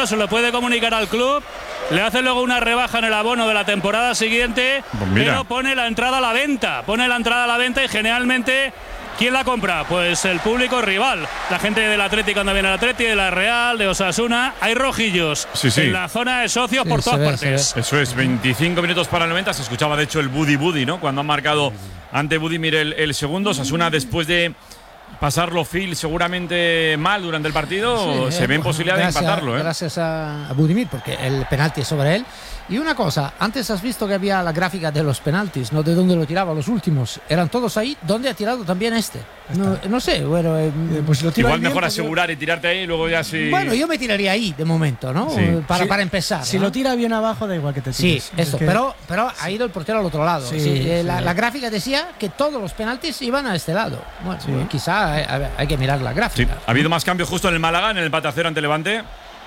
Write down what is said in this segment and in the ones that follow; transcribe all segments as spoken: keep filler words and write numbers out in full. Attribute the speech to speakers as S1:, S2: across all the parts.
S1: dinero, se lo puede comunicar al club, le hace luego una rebaja en el abono de la temporada siguiente,
S2: pues
S1: pero pone la entrada a la venta, pone la entrada a la venta y generalmente ¿quién la compra? Pues el público rival, la gente del Atlético cuando viene al Atleti, de la Real, de Osasuna. Hay rojillos
S2: sí, sí.
S1: en la zona de socios
S2: sí,
S1: por todas
S2: ve,
S1: partes.
S2: Eso es, veinticinco minutos para el noventa. Se escuchaba de hecho el Budi Budi, ¿no? Cuando han marcado ante Budimir el, el segundo. Osasuna, después de pasarlo Phil seguramente mal durante el partido,
S3: sí,
S2: se
S3: eh,
S2: ven posibilidades de empatarlo, ¿eh?
S3: Gracias a, a Budimir, porque el penalti es sobre él. Y una cosa, antes has visto que había la gráfica de los penaltis, ¿no? De dónde lo tiraba los últimos. Eran todos ahí, ¿dónde ha tirado también este? No, no sé, bueno. Eh,
S2: pues lo igual mejor bien, asegurar y tirarte ahí y luego ya sí.
S3: Bueno, yo me tiraría ahí de momento, ¿no?
S4: Sí.
S3: Para,
S4: sí.
S3: para empezar.
S4: Si
S3: ¿no?
S4: lo tira bien abajo, da igual que te tires.
S3: Sí, eso,
S4: que...
S3: pero, pero ha ido el portero al otro lado.
S4: Sí,
S3: sí,
S4: sí.
S3: Eh, la, la gráfica decía que todos los penaltis iban a este lado. Bueno, sí. pues quizá hay, hay que mirar la gráfica.
S2: Sí. Ha habido más cambios justo en el Málaga, en el empate a cero ante Levante.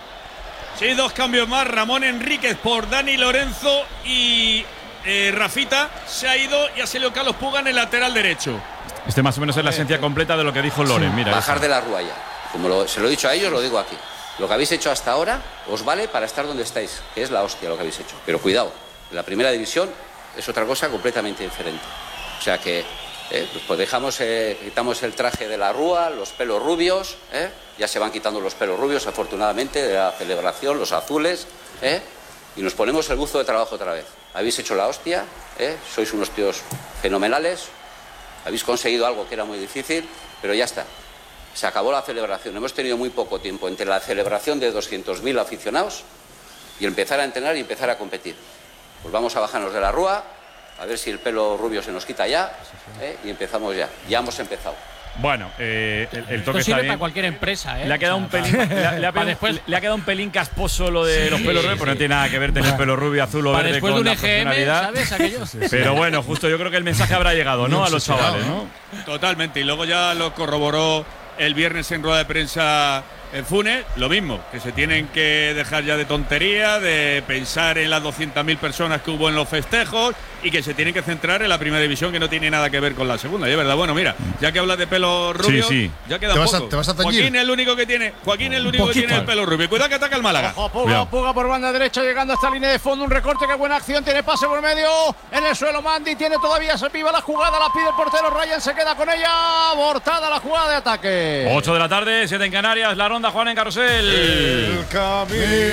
S5: Sí, dos cambios más. Ramón Enríquez por Dani Lorenzo y eh, Rafita se ha ido y ha salido Carlos Puga en el lateral derecho.
S2: Este más o menos es la esencia completa de lo que dijo Loren.
S6: Sí.
S2: Mira,
S6: bajar
S2: eso.
S6: de la rúa ya. Como lo, se lo he dicho a ellos, lo digo aquí. Lo que habéis hecho hasta ahora os vale para estar donde estáis, que es la hostia lo que habéis hecho. Pero cuidado, la primera división es otra cosa completamente diferente. O sea que eh, pues dejamos, eh, quitamos el traje de la rúa, los pelos rubios, eh, ya se van quitando los pelos rubios afortunadamente de la celebración, los azules, eh, y nos ponemos el buzo de trabajo otra vez. Habéis hecho la hostia, eh, sois unos tíos fenomenales, habéis conseguido algo que era muy difícil, pero ya está. Se acabó la celebración. Hemos tenido muy poco tiempo entre la celebración de doscientos mil aficionados y empezar a entrenar y empezar a competir. Pues vamos a bajarnos de la rúa, a ver si el pelo rubio se nos quita ya, ¿eh? Y empezamos ya. Ya hemos empezado.
S2: Bueno, eh, el, el toque
S7: Esto sirve
S2: está
S7: para cualquier empresa, ¿eh?
S2: Le ha quedado un pelín, le, ha, le, ha pedido,
S7: después,
S2: le ha quedado un pelín casposo lo de sí, los pelos rubios, pero sí. No tiene nada que ver tener el pelo rubio, azul o
S7: para
S2: verde
S7: después
S2: con
S7: de un
S2: la
S7: E G M,
S2: personalidad.
S7: ¿sabes? Aquello. Sí, sí.
S2: Pero bueno, justo yo creo que el mensaje habrá llegado, ¿no? A los chavales, ¿no?
S5: Totalmente. Y luego ya lo corroboró el viernes en rueda de prensa en Funes, lo mismo, que se tienen que dejar ya de tontería, de pensar en las doscientas mil personas que hubo en los festejos y que se tienen que centrar en la primera división, que no tiene nada que ver con la segunda. Y es verdad, bueno, mira, ya que hablas de pelo rubio, sí, sí. ya queda
S8: ¿Te
S5: poco.
S8: Vas a, ¿Te vas a teñir?
S5: Joaquín es el único que tiene, Joaquín es el único que tiene el pelo rubio. Cuidado que ataca el Málaga.
S9: Ojo, Puga, Puga por banda derecha, llegando a esta línea de fondo, un recorte, qué buena acción, tiene pase por medio, en el suelo Mandi, tiene todavía, se piva la jugada, la pide el portero, Ryan se queda con ella, abortada la jugada de ataque.
S2: ocho de la tarde, siete en Canarias, la ronda Juan en Carrusel.
S8: El camino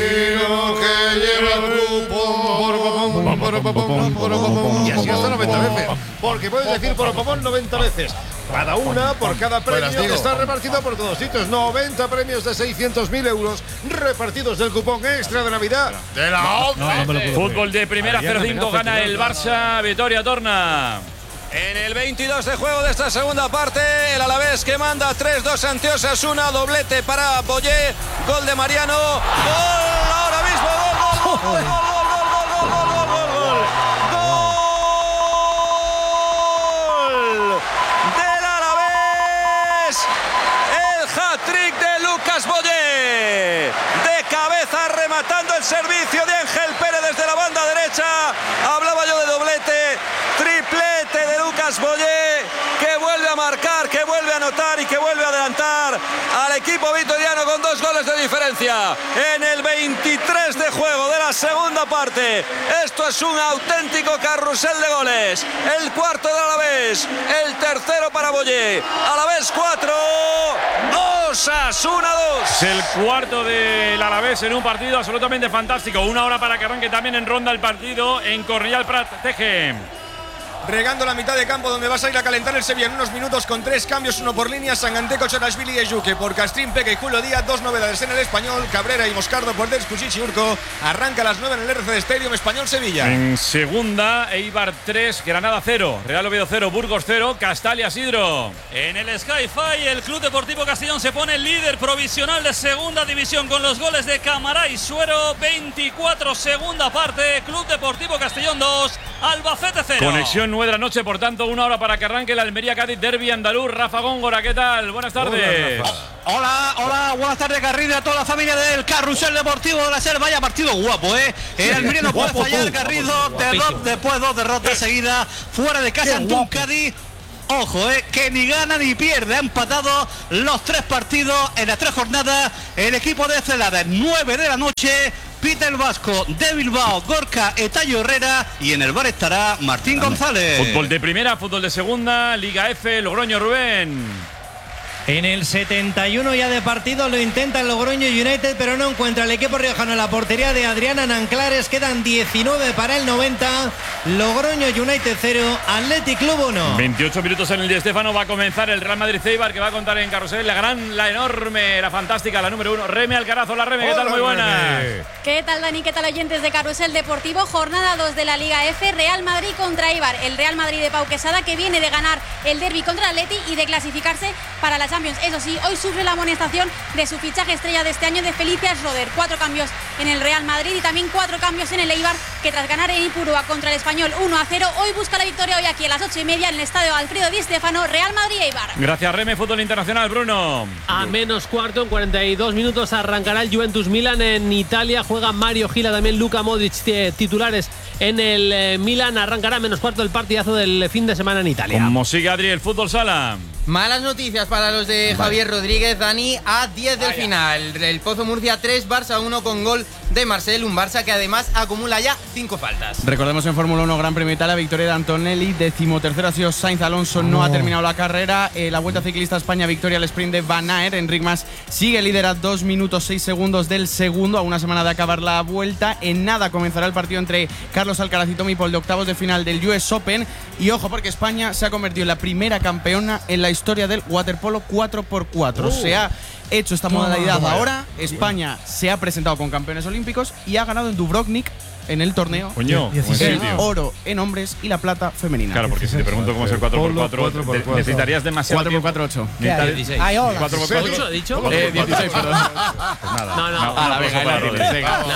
S8: que lleva el grupo. Y así hasta noventa veces. Porque puedes decir por Opamón noventa veces. Cada una por cada premio que está repartido por todos sitios. noventa premios de seiscientos mil euros repartidos del cupón extra de Navidad de la once.
S2: No, no, no Fútbol de primera, cero cinco gana el Barça, Vitoria Torna.
S10: En el veintidós de juego de esta segunda parte, el Alavés que manda tres dos ante Osasuna, doblete para Boyé, gol de Mariano, gol ahora mismo, gol, gol, gol, gol, gol, gol, gol, gol, gol, gol, gol del Alavés, el hat-trick de Lucas Boyé, de cabeza rematando el servicio de Ángel Pérez desde la banda derecha, hablaba yo de doblete, triplete de Lucas Boyé, que vuelve a marcar, que vuelve a anotar y que vuelve a adelantar al equipo vitoriano con dos goles de diferencia en el veintitrés de juego de la segunda parte. Esto es un auténtico carrusel de goles. El cuarto de Alavés, el tercero para Boyé. Alavés cuatro, Osasuna dos.
S2: Es el cuarto del Alavés en un partido absolutamente fantástico. Una hora para que arranque también en ronda el partido en Cornellà Prat Teje.
S11: Regando la mitad de campo donde vas a ir a calentar el Sevilla en unos minutos con tres cambios, uno por línea, Sanganteco, Chorashvili y Ejuque. Por Castrín, Peque y Julio Díaz, dos novedades en el Español, Cabrera y Moscardo por Descuchichi Urco. Arranca a las nueve en el R C D Stadium Español Sevilla.
S2: En segunda, Eibar tres, Granada cero, Real Oviedo cero, Burgos cero, Castalia Sidro.
S1: En el Sky-Fi, el Club Deportivo Castellón se pone líder provisional de segunda división con los goles de Camará y Suero. veinticuatro, segunda parte, Club Deportivo Castellón dos, Albacete cero.
S2: Conexión nueve de la noche, por tanto, una hora para que arranque el Almería Cádiz Derby andaluz. Rafa Góngora, ¿qué tal? Buenas tardes.
S12: Hola, hola, hola, buenas tardes, Garrido, a toda la familia del Carrusel Deportivo de la Ser. Vaya partido guapo, ¿eh? El Almería no puede fallar, Garrido. Derrot, después dos derrotas seguidas fuera de casa ante un Cádiz ojo, eh, que ni gana ni pierde. Ha empatado los tres partidos en las tres jornadas el equipo de Celades. nueve de la noche. Peter Vasco de Bilbao, Gorka Etayo Herrera y en el bar estará Martín González.
S2: Fútbol de primera, fútbol de segunda, Liga F, Logroño, Rubén.
S13: En el setenta y uno ya de partido lo intenta el Logroño United, pero no encuentra el equipo riojano en la portería de Adriana Nanclares. Quedan diecinueve para el noventa. Logroño United cero, Athletic Club uno.
S2: veintiocho minutos en el Di Stéfano. Va a comenzar el Real Madrid-Eibar, que va a contar en carrusel la gran, la enorme, la fantástica, la número uno, Reme Alcarazo. La Reme, ¿qué tal? Muy buenas.
S14: ¿Qué tal, Dani? ¿Qué tal, oyentes de Carrusel Deportivo? Jornada dos de la Liga F, Real Madrid contra Eibar. El Real Madrid de Pau Quesada, que viene de ganar el derbi contra el Atleti y de clasificarse para la Champions. Eso sí, hoy sufre la amonestación de su fichaje estrella de este año, de Felicias Roder. Cuatro cambios en el Real Madrid y también cuatro cambios en el Eibar, que tras ganar en Ipurúa contra el Español uno a cero, hoy busca la victoria hoy aquí a las ocho y media en el estadio Alfredo Di Stéfano. Real Madrid-Eibar.
S2: Gracias, Reme. Fútbol internacional, Bruno.
S15: A menos cuarto, en cuarenta y dos minutos arrancará el Juventus Milan en Italia. Juega Mario Gila, también Luka Modric, titulares en el eh, Milan. Arrancará a menos cuarto el partidazo del fin de semana en Italia.
S2: Como sigue Adri, el fútbol sala.
S16: Malas noticias para los de Javier Rodríguez, Dani, a diez del final. El Pozo Murcia tres, Barça uno con gol de Marcel, un Barça que además acumula ya cinco faltas.
S17: Recordemos en Fórmula uno Gran Premio Italia, victoria de Antonelli, decimotercero ha sido Sainz, Alonso no, no ha terminado la carrera. Eh, la Vuelta Ciclista a España, victoria al sprint de Van Aert. Enric Mas sigue líder a dos minutos seis segundos del segundo, a una semana de acabar la vuelta. En nada comenzará el partido entre Carlos Alcaraz y Tommy Paul de octavos de final del U S Open. Y ojo, porque España se ha convertido en la primera campeona en la historia del waterpolo cuatro por cuatro. Uh. Se ha hecho esta modalidad no, no, ahora. España se ha presentado con campeones olímpicos y ha ganado en Dubrovnik en el torneo.
S2: Coño,
S17: el oro en hombres y la plata femenina.
S2: Claro, porque si te pregunto cómo es el cuatro por cuatro, necesitarías demasiado
S17: cuatro por cuatro, ocho.
S2: dieciséis. cuatro por cuatro,
S15: ¿ocho he dicho?
S17: Eh, dieciséis, perdón.
S2: Pues nada.
S15: No, no.
S17: A la venga, venga.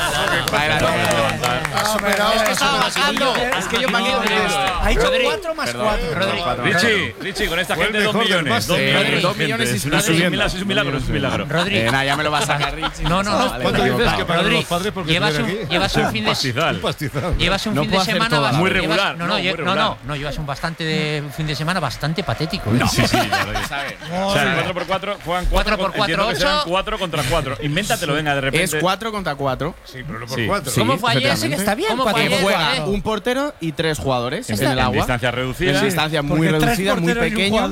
S9: Es que estaba bajando. Es que yo pagué.
S4: Ha hecho cuatro más cuatro.
S2: Richie, Richie, con esta gente dos millones.
S17: Dos millones y
S2: es un milagro, es un milagro.
S17: Rodri. Nada, ya me lo vas a sacar, Richie.
S13: No, no, no.
S8: ¿Cuánto dices que para los padres porque
S13: llevas un fin de
S8: Un pastizal.
S13: Llevas un
S17: no
S13: fin de semana
S2: bastante, muy regular.
S13: Llevas, no, no, no,
S2: muy
S13: no, no, no, llevas un bastante de un fin de semana bastante patético.
S2: No, sí, sí, claro, o sea, cuatro por cuatro juegan cuatro por cuatro, ocho. cuatro contra cuatro. Invéntatelo, venga, de repente.
S17: Es cuatro contra cuatro.
S8: Sí, pero no por cuatro.
S17: Sí,
S13: ¿Cómo fue ayer? Sí, está bien.
S17: ¿Cómo fue ayer? Juega un portero y tres jugadores en el agua.
S2: En distancia reducida.
S17: En distancia muy reducida, muy pequeña.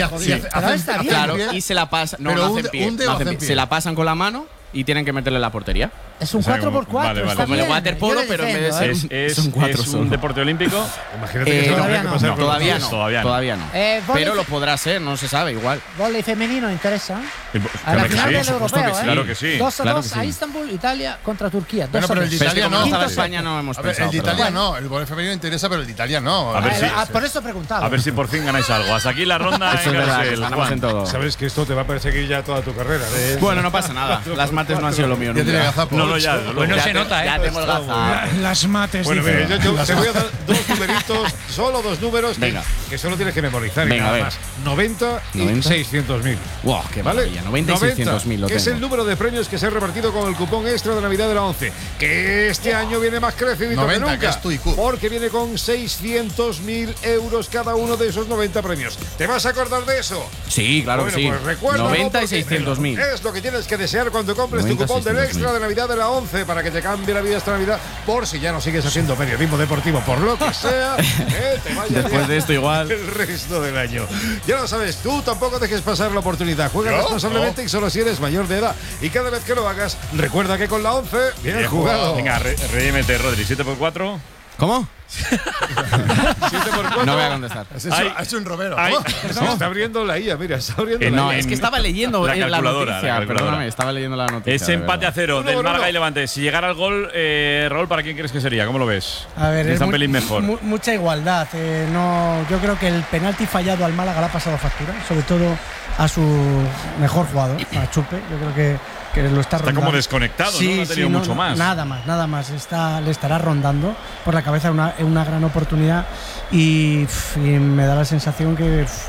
S17: Claro, y se la pasan. No, no hacen pie. Se la pasan con la mano y tienen que meterle la portería.
S3: Es un cuatro por cuatro.
S2: Vale, vale.
S17: Como el waterpolo, pero en vez de ser
S2: es, es,
S17: son cuatro
S2: es un deporte olímpico.
S8: Imagínate que eh,
S3: todavía, no.
S8: no,
S17: todavía no.
S2: Todavía no.
S17: Todavía no.
S3: Eh,
S17: pero lo podrá ser, no se sabe, igual.
S3: Vóley femenino interesa.
S2: A
S3: la final del europeo,
S2: ¿eh? Claro que sí.
S3: dos a
S2: claro
S3: dos a Istanbul, Italia contra Turquía.
S8: Bueno, pero el de Italia no.
S17: Estaba España no hemos pensado.
S8: El de Italia no. El vóley femenino interesa, pero el de Italia no.
S2: A ver si.
S3: Por eso he preguntado.
S2: A ver si por fin ganáis algo. Hasta aquí la ronda.
S17: Eso es verdad, ganamos en todo.
S8: Sabes que esto te va a perseguir ya toda tu carrera.
S17: Bueno, no pasa nada. Las mates no han sido lo mío.
S2: No, no, ya.
S13: Pues no se nota, ¿eh?
S17: Ya tenemos gafas.
S4: Las mates.
S8: Bueno, mira, yo, yo te voy a dar dos numeritos, solo dos números que, que solo tienes que memorizar.
S17: Venga,
S8: y nada más. noventa y seiscientos mil.
S17: Wow, qué
S8: ¿vale?
S17: maravilla. noventa y seiscientos mil lo
S8: que
S17: tengo.
S8: es el número de premios que se ha repartido con el cupón extra de Navidad de la once. Que este año viene más crecido que nunca.
S18: Que es tu I Q.
S8: Porque viene con seiscientos mil euros cada uno de esos noventa premios. ¿Te vas a acordar de eso?
S17: Sí, claro
S8: bueno,
S17: que sí.
S8: Pues recuerda,
S17: noventa y seiscientos mil.
S8: Es lo que tienes que desear cuando compres tu cupón del extra de Navidad de la once para que te cambie la vida esta Navidad. Por si ya no sigues haciendo periodismo deportivo, por lo que sea, eh, te vayas
S17: después de esto igual
S8: el resto del año. Ya lo sabes, tú tampoco dejes pasar la oportunidad. Juega ¿No? responsablemente no. y solo si eres mayor de edad. Y cada vez que lo hagas, recuerda que con la once, bien, bien jugado. jugado.
S2: Venga, re redímete, Rodri. siete por cuatro.
S17: ¿Cómo?
S8: siete por cuatro.
S17: No voy a contestar.
S8: Has hecho, has hecho un Romero. ¿No? Se está abriendo la I A, mira, está abriendo
S17: eh,
S8: la
S17: no,
S8: I A.
S17: Es que estaba leyendo
S2: la,
S17: la, la noticia.
S2: La
S17: perdóname, estaba leyendo la noticia.
S2: Es empate a cero del Málaga y Levante. Si llegara al gol, eh, Raúl, ¿para quién crees que sería? ¿Cómo lo ves?
S4: A ver,
S2: está
S4: es
S2: un pelín mejor.
S4: Mu mucha igualdad. Eh, no, yo creo que el penalti fallado al Málaga le ha pasado factura, sobre todo a su mejor jugador, a Chupe. Yo creo que que lo está,
S2: está como desconectado,
S4: sí,
S2: ¿no? No ha tenido
S4: sí, no,
S2: mucho más.
S4: Nada más, nada más. Está, le estará rondando por la cabeza una, una gran oportunidad y, pff, y me da la sensación que, pff,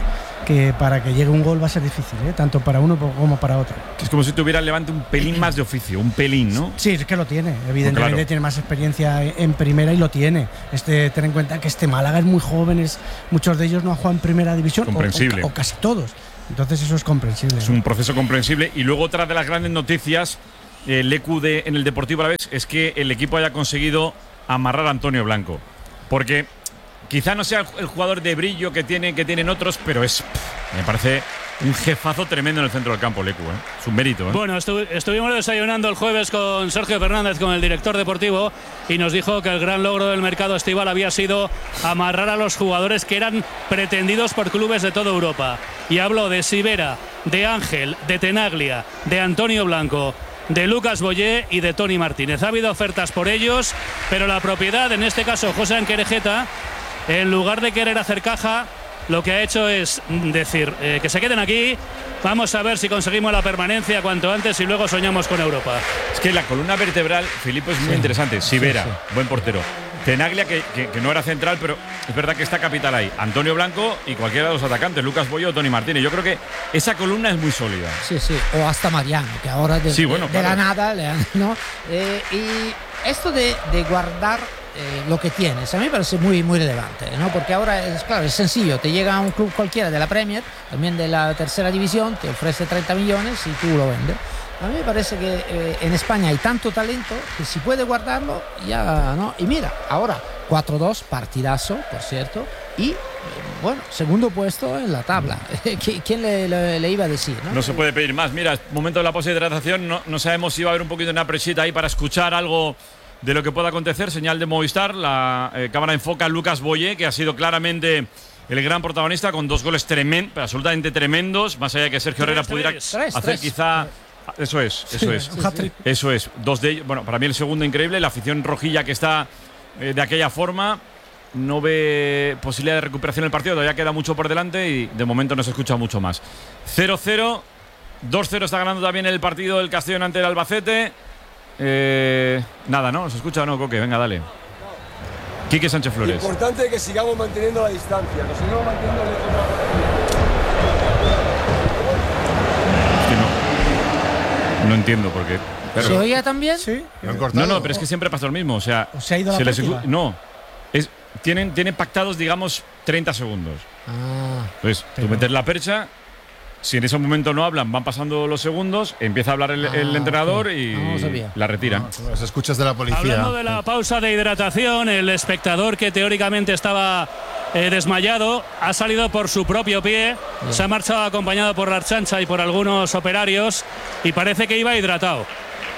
S4: que para que llegue un gol va a ser difícil, ¿eh? Tanto para uno como para otro.
S2: Es como si tuviera el Levante un pelín más de oficio, un pelín, ¿no?
S4: Sí, es que lo tiene. Evidentemente
S2: claro.
S4: tiene más experiencia en primera y lo tiene. Este, ten en cuenta que este Málaga es muy joven, es, muchos de ellos no han jugado en primera división.
S2: Comprensible.
S4: O, o, o casi todos. Entonces eso es comprensible.
S2: Es un proceso comprensible. Y luego otra de las grandes noticias, el E Q de, en el Deportivo Alavés, es que el equipo haya conseguido amarrar a Antonio Blanco. Porque quizá no sea el jugador de brillo que, tiene, que tienen otros, pero es, me parece un jefazo tremendo en el centro del campo, Lecu, ¿eh? Es un mérito, ¿eh?
S18: Bueno, estu estuvimos desayunando el jueves con Sergio Fernández, con el director deportivo, y nos dijo que el gran logro del mercado estival había sido amarrar a los jugadores que eran pretendidos por clubes de toda Europa. Y habló de Sivera, de Ángel, de Tenaglia, de Antonio Blanco, de Lucas Boyé y de Tony Martínez. Ha habido ofertas por ellos, pero la propiedad, en este caso José Anquerejeta, en lugar de querer hacer caja, lo que ha hecho es decir eh, que se queden aquí, vamos a ver si conseguimos la permanencia cuanto antes y luego soñamos con Europa.
S2: Es que la columna vertebral, Filipe, es muy sí. interesante. Sivera, sí, sí. buen portero. Tenaglia, que, que, que no era central, pero es verdad que está capital ahí. Antonio Blanco y cualquiera de los atacantes, Lucas Boyo o Tony Martínez. Yo creo que esa columna es muy sólida.
S3: Sí, sí. O hasta Mariano, que ahora de,
S2: sí, bueno,
S3: de,
S2: claro.
S3: de la nada, ¿no? Eh, y esto de, de guardar Eh, lo que tienes, a mí me parece muy, muy relevante, ¿no? Porque ahora es claro, es sencillo, te llega a un club cualquiera de la Premier, también de la tercera división, te ofrece treinta millones y tú lo vendes. A mí me parece que eh, en España hay tanto talento que si puede guardarlo, ya, ¿no? Y mira, ahora cuatro dos, partidazo, por cierto, y eh, bueno, segundo puesto en la tabla. ¿Quién le, le, le iba a decir? ¿no?
S2: No se puede pedir más. Mira, momento de la pausa de hidratación, no, no sabemos si va a haber un poquito de una presita ahí para escuchar algo de lo que pueda acontecer. Señal de Movistar, la eh, cámara enfoca a Lucas Boyé, que ha sido claramente el gran protagonista con dos goles tremendos, absolutamente tremendos, más allá de que Sergio Herrera pudiera tres, hacer tres. quizá… Eso es, eso es, sí, sí. eso es. Dos de ellos, bueno, para mí el segundo increíble, la afición rojilla que está eh, de aquella forma, no ve posibilidad de recuperación en el partido, todavía queda mucho por delante y de momento no se escucha mucho más. cero cero, dos cero está ganando también el partido del Castellón ante el Albacete. Eh, nada, ¿no? ¿Se escucha o no, Coque? Venga, dale. Quique Sánchez Flores.
S19: Importante que sigamos manteniendo la distancia. Nos sigamos manteniendo el
S2: Es que no. No entiendo por qué.
S3: Pero, ¿se oía también?
S4: Sí.
S2: No, no, pero es que siempre pasa lo mismo. O sea,
S4: ¿O se ha ido
S2: se
S4: la
S2: les No. Es, tienen, tienen pactados, digamos, treinta segundos.
S3: Ah,
S2: Entonces, pero... tú metes la percha. Si en ese momento no hablan, van pasando los segundos, empieza a hablar el, el ah, entrenador okay. y no, la retiran.
S8: No, las escuchas de la policía.
S18: Hablando de la pausa de hidratación, el espectador que teóricamente estaba eh, desmayado ha salido por su propio pie, yeah. se ha marchado acompañado por la Archancha y por algunos operarios y parece que iba hidratado.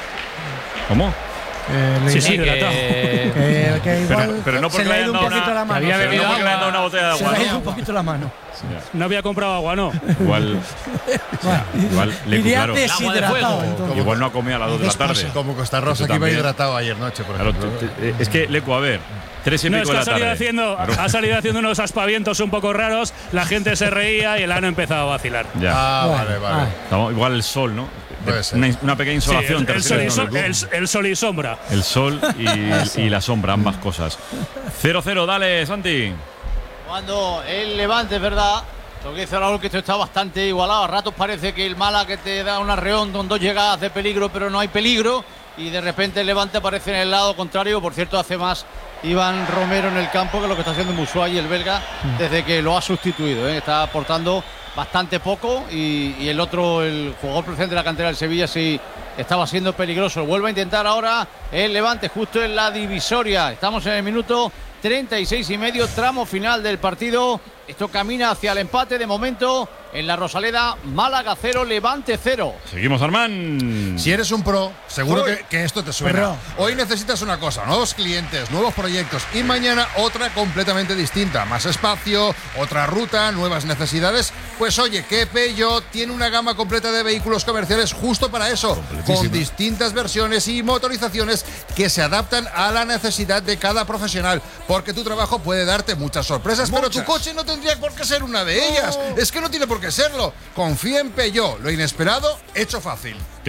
S2: ¿Cómo?
S18: Eh, sí, sí, hidratado.
S4: Que, que, que
S2: pero, pero no porque le hayan dado una,
S4: una,
S2: había bebido no una, una botella de agua.
S4: Se le ha ido
S2: ¿no?
S4: un poquito la mano.
S18: No había comprado agua, ¿no?
S2: Igual, o sea, igual le claro,
S4: deshidratado.
S2: Igual no ha comido a las dos de la tarde.
S8: Como Costa Rosa que iba hidratado ayer noche, por
S2: claro,
S8: ejemplo.
S2: Te, te, es que, Lecu, a ver, tres y
S18: no,
S2: pico
S18: es que
S2: de la
S18: ha salido
S2: tarde.
S18: Haciendo, claro. Ha salido haciendo unos aspavientos un poco raros, la gente se reía y el ano empezaba a vacilar.
S2: Ya.
S8: Ah, vale, vale.
S2: Ah. Igual el sol, ¿no? Una, una pequeña insolación.
S18: Sí, el, el, sol y so, el, el sol y sombra.
S2: El sol y, y la sombra, ambas cosas. cero cero, dale, Santi.
S9: Cuando el Levante, es verdad, lo que dice Raúl, que esto está bastante igualado. A ratos parece que el Málaga que te da un arreón con dos llegadas de peligro, pero no hay peligro. Y de repente el Levante aparece en el lado contrario. Por cierto, hace más Iván Romero en el campo que lo que está haciendo Musuay, el belga, desde que lo ha sustituido, ¿eh? Está aportando bastante poco y, y el otro, el jugador presente de la cantera del Sevilla, sí estaba siendo peligroso. Vuelve a intentar ahora el Levante justo en la divisoria. Estamos en el minuto treinta y seis y medio, tramo final del partido. Esto camina hacia el empate de momento en la Rosaleda. Málaga cero, Levante cero.
S2: Seguimos, Armán.
S8: Si eres un pro, seguro que, que esto te suena. Pro. Hoy necesitas una cosa, nuevos clientes, nuevos proyectos y mañana otra completamente distinta. Más espacio, otra ruta, nuevas necesidades. Pues oye, que Peugeot tiene una gama completa de vehículos comerciales justo para eso, con distintas versiones y motorizaciones que se adaptan a la necesidad de cada profesional, porque tu trabajo puede darte muchas sorpresas, muchas. Pero tu coche no tendría por qué ser una de ellas. No. Es que no tiene por qué serlo. Confía en Peugeot, lo inesperado hecho fácil.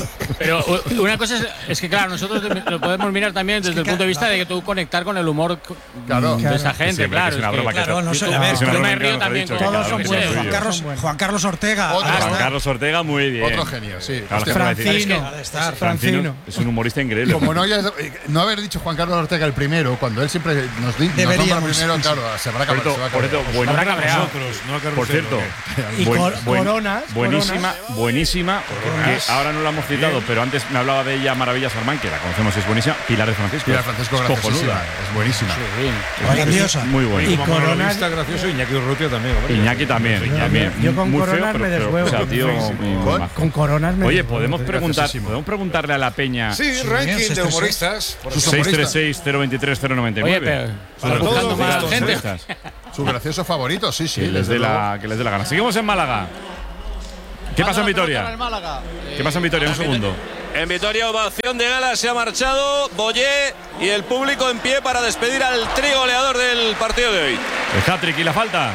S7: Pero una cosa es, es que, claro, nosotros lo podemos mirar también desde el punto de vista de que tú conectar con el humor
S20: claro,
S7: de
S20: claro.
S7: esa gente,
S2: Sí,
S7: claro.
S2: es una broma que
S7: claro,
S2: no
S7: sé,
S2: a ver,
S7: yo me
S2: claro,
S7: río también con
S2: todos
S7: son
S2: buenos.
S4: Juan Carlos, Juan Carlos Ortega.
S20: Otro,
S2: Juan Carlos Ortega, muy bien.
S20: Otro genio, sí.
S2: Claro,
S20: Hostia,
S4: Francino,
S2: es que-
S4: Francino.
S2: Francino es un humorista increíble.
S20: Como no, hayas- no haber dicho Juan Carlos Ortega el primero, cuando él siempre nos, di- nos nombra
S4: Deberíamos,
S20: primero,
S4: sí,
S20: claro, se habrá
S2: Por
S20: cabreado.
S2: cierto, por cierto, buen-
S7: Habrá cabreado.
S2: por cierto,
S4: Y
S2: buen-
S4: cor-
S2: buen-
S4: coronas,
S2: buen buenísima, buenísima, que ahora no la hemos citado,
S20: Bien.
S2: pero antes me hablaba de ella Maravillas Armán, que la conocemos y es buenísima. Pilar de Francisco.
S20: Pilar Francisco,
S2: es
S20: graciosísima,
S2: cojonuda.
S20: es buenísima.
S2: Es
S8: grandiosa.
S2: Muy buena.
S8: Y como monologuista gracioso, Iñaki Urrutia también. hombre.
S2: Iñaki también. Iñaki,
S4: Yo con
S2: muy feo,
S4: Coronas
S2: pero,
S4: me
S2: pero,
S4: deshuevo.
S2: o sea, tío, muy majo.
S4: Con Coronas me
S2: Oye,
S4: deshuevo.
S2: podemos preguntar,
S20: Graciosísimo.
S2: podemos preguntarle a la peña.
S8: Sí, ranking de humoristas. por
S20: Sus
S8: ejemplo.
S2: seis tres seis, cero dos tres, cero nueve
S7: Oye,
S2: nueve.
S7: pero
S8: Para
S7: buscando
S8: todos
S7: más
S8: los
S7: gente.
S8: gustos,
S20: Su gracioso favorito, sí, sí.
S2: Que les
S20: desde
S2: dé
S20: luego.
S2: la, que les dé la gana. Seguimos en Málaga. ¿Qué pasa en Vitoria? ¿Qué pasa en Vitoria? Un segundo.
S10: En Vitoria, ovación de gala, se ha marchado Boyé y el público en pie para despedir al trío goleador del partido de hoy.
S2: El hat-trick y la falta.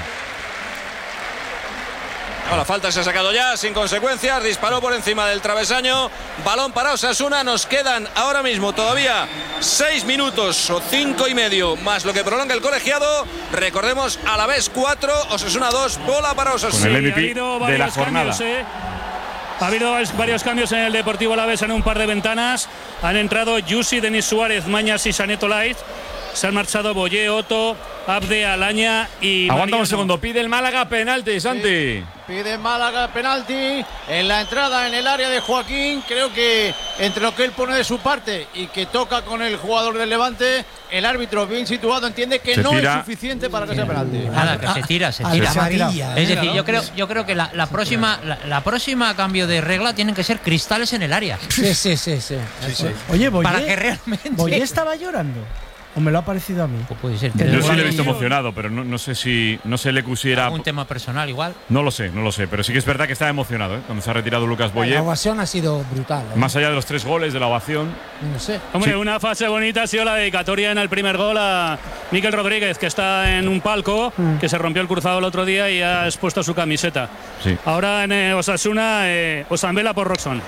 S10: No, la falta se ha sacado ya, sin consecuencias, disparó por encima del travesaño, balón para Osasuna, nos quedan ahora mismo todavía seis minutos o cinco y medio, más lo que prolonga el colegiado, recordemos, Alavés cuatro, Osasuna dos, bola para Osasuna.
S2: Con el M
S18: ha
S2: V
S18: habido
S2: P de la
S18: varios
S2: jornada.
S18: cambios, ¿eh? Ha habido varios cambios en el Deportivo Alavés en un par de ventanas. Han entrado Yusi, Denis Suárez, Mañas y Saneto Light. Se han marchado Boyé, Otto, Abde, Alaña y
S2: Aguanta
S18: Mariano.
S2: un segundo. Pide el Málaga penalti, Santi.
S9: Pide Málaga penalti en la entrada en el área de Joaquín. Creo que entre lo que él pone de su parte y que toca con el jugador del Levante, el árbitro bien situado entiende que
S2: Se
S9: no
S2: tira.
S9: es suficiente para que sea penalti.
S21: Nada, que se tira, se
S4: Ah,
S21: tira.
S4: se ha tirado.
S21: Es decir, yo creo, yo creo que la, la próxima, la, la próxima cambio de regla tienen que ser cristales en el área.
S3: Sí, sí, sí, sí.
S4: Oye, Boyé,
S21: Para que realmente.
S4: Boyé estaba llorando. ¿O me lo ha parecido a mí?
S21: Pues puede ser.
S2: Yo sí le he
S21: Igual
S2: visto
S21: un-
S2: emocionado, pero no, no sé si no sé le pusiera.
S21: Un tema personal igual.
S2: No lo sé, no lo sé, pero sí que es verdad que estaba emocionado, ¿eh? Cuando se ha retirado Lucas
S3: La
S2: Boyé.
S3: ovación ha sido brutal. ¿eh?
S2: Más allá de los tres goles de la ovación.
S3: No sé.
S18: Hombre,
S2: Sí.
S18: una fase bonita ha sido la dedicatoria en el primer gol a Miquel Rodríguez, que está en un palco, que se rompió el cruzado el otro día y ha expuesto su camiseta.
S2: Sí.
S18: Ahora en eh, Osasuna, eh, Osambela por Roxon.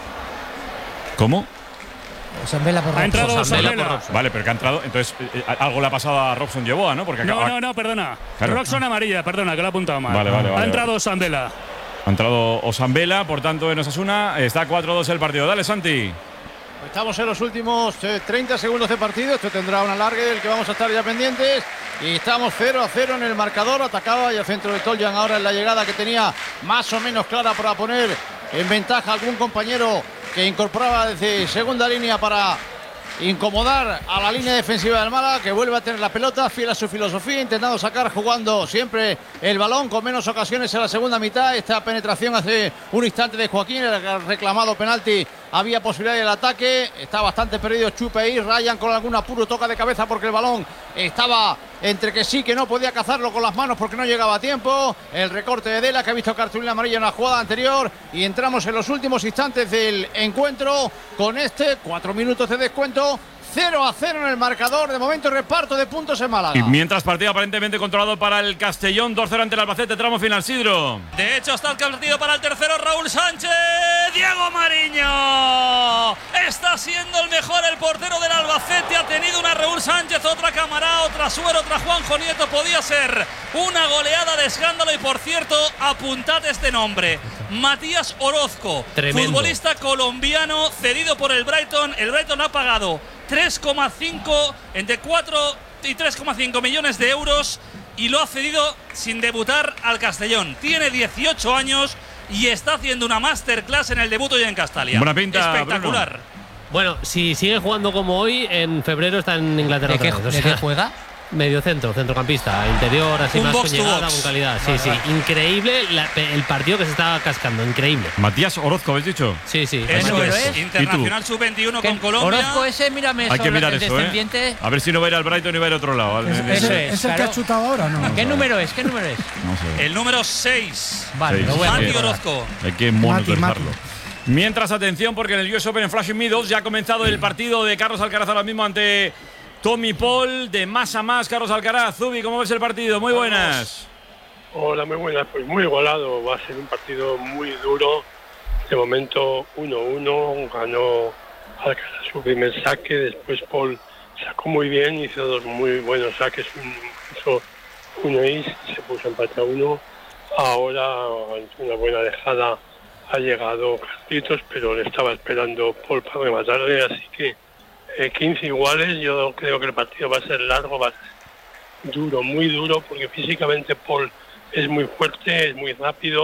S2: ¿Cómo?
S3: Osambela por
S18: Ha entrado
S21: Osambela
S18: Osambela.
S21: por Roxon.
S2: Vale, pero que ha entrado. Entonces, eh, algo le ha pasado a Robson Yeboah, ¿no? Porque
S18: No,
S2: acaba-
S18: no, no, perdona.
S2: Claro.
S18: Roxon amarilla, perdona, que lo he apuntado mal.
S2: Vale, vale, vale,
S18: ha entrado
S2: vale.
S18: Osambela.
S2: ha entrado Osambela, por tanto, en Osasuna. Está cuatro dos el partido. Dale, Santi.
S9: Estamos en los últimos eh, treinta segundos de partido. Esto tendrá un alargue del que vamos a estar ya pendientes. Y estamos cero a cero en el marcador. Atacaba y al centro de Toljan ahora en la llegada que tenía más o menos clara para poner en ventaja a algún compañero que incorporaba desde segunda línea para incomodar a la línea defensiva del Málaga, que vuelve a tener la pelota, fiel a su filosofía, intentando sacar, jugando siempre el balón, con menos ocasiones en la segunda mitad. Esta penetración hace un instante de Joaquín, el reclamado penalti, había posibilidad del ataque, está bastante perdido Chupe ahí, Ryan con algún apuro, toca de cabeza porque el balón estaba entre que sí, que no podía cazarlo con las manos porque no llegaba a tiempo. El recorte de Dela, que ha visto cartulina amarilla en la jugada anterior, y entramos en los últimos instantes del encuentro con este, cuatro minutos de descuento. cero a cero en el marcador. De momento, reparto de puntos en Málaga.
S2: Y mientras partido aparentemente controlado para el Castellón, dos cero ante el Albacete, tramo final, Sidro.
S1: De hecho, está el partido para el tercero, Raúl Sánchez. Diego Mariño. Está siendo el mejor el portero del Albacete. Ha tenido una Raúl Sánchez, otra Camará, otra Suero, otra Juanjo Nieto. Podía ser una goleada de escándalo. Y por cierto, apuntad este nombre: Matías Orozco,
S21: Tremendo.
S1: futbolista colombiano cedido por el Brighton. El Brighton ha pagado tres coma cinco, entre cuatro y tres coma cinco millones de euros, y lo ha cedido sin debutar al Castellón. Tiene dieciocho años y está haciendo una masterclass en el debut hoy en Castalia.
S2: Buena pinta,
S1: espectacular.
S2: Bruno.
S15: Bueno, si sigue jugando como hoy, en febrero está en Inglaterra.
S21: ¿De qué,
S15: otra vez. O
S21: de
S15: sea,
S21: qué juega?
S15: Medio centro, centrocampista, interior, así
S1: Un
S15: más
S1: box
S15: con
S1: to
S15: llegada,
S1: box.
S15: con calidad. Sí,
S1: Vale,
S15: sí,
S1: vale.
S15: increíble la- el partido que se está cascando, increíble.
S2: Matías Orozco, ¿habéis dicho?
S15: Sí, sí.
S1: Eso
S21: número
S1: es,
S21: es?
S1: internacional sub veintiuno
S21: ¿Qué?
S1: con Colombia.
S21: Orozco ese, mírame
S2: Hay que
S21: sobre
S2: mirar
S21: el
S2: eso,
S21: descendiente.
S2: ¿eh? A ver si no va a ir al Brighton y va a ir a otro lado.
S4: ¿Es,
S2: En-
S4: es
S21: Eso
S4: el,
S21: es,
S4: es el que
S21: claro.
S4: ha chutado ahora no?
S21: ¿Qué número es? ¿Qué número es?
S2: Vamos a ver.
S1: El número seis.
S21: Vale,
S2: Sí,
S21: lo voy a
S2: sí,
S1: Mati
S2: sí.
S21: recordar.
S1: Orozco.
S2: Hay que monitorizarlo. Mientras, atención, porque en el U S Open en Flushing Meadows ya ha comenzado el partido de Carlos Alcaraz ahora mismo ante Tommy Paul, de más a más. Carlos Alcaraz, Zubi, ¿cómo ves el partido? Muy buenas.
S22: Hola, muy buenas. Pues muy igualado. Va a ser un partido muy duro. De momento uno uno. Ganó Alcaraz su primer saque. Después Paul sacó muy bien. Hizo dos muy buenos saques. Un, hizo uno y se puso empate a uno. Ahora una buena dejada. Ha llegado Carlitos, pero le estaba esperando Paul para rematarle. Así que eh, quince iguales. Yo creo que el partido va a ser largo. Va a ser duro, muy duro, porque físicamente Paul es muy fuerte, es muy rápido,